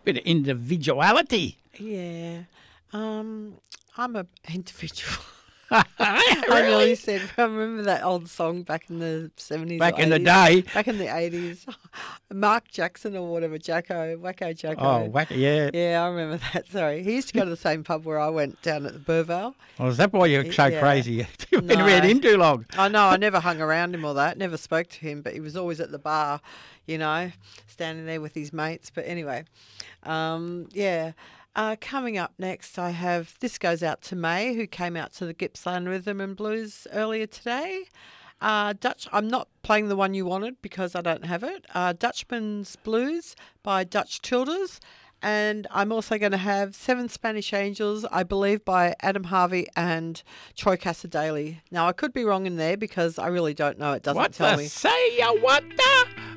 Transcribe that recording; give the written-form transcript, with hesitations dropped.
Bit of individuality. Yeah. I'm a individual. I I nearly said, I remember that old song back in the 70s. Back or in the 80s. day. Back in the 80s. Mark Jackson or whatever, Wacko Jacko. Oh, whack, yeah. Yeah, I remember that. Sorry. He used to go to the same pub where I went down at the Burvale. Well, is that why you're so Yeah. crazy? You've been No. around him too long. I know, I never hung around him or that, never spoke to him, but he was always at the bar, standing there with his mates. But anyway, yeah. Coming up next, I have, this goes out to May, who came out to the Gippsland Rhythm and Blues earlier today. Dutch, I'm not playing the one you wanted because I don't have it. Dutchman's Blues by Dutch Childers. And I'm also going to have Seven Spanish Angels, I believe, by Adam Harvey and Troy Casadei. Now, I could be wrong in there because I really don't know. It doesn't What tell the me. say ya what the?